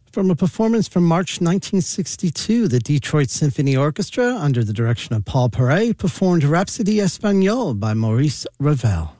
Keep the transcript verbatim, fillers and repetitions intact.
From a performance from March nineteen sixty-two, the Detroit Symphony Orchestra, under the direction of Paul Paray, performed Rhapsody Espagnole by Maurice Ravel.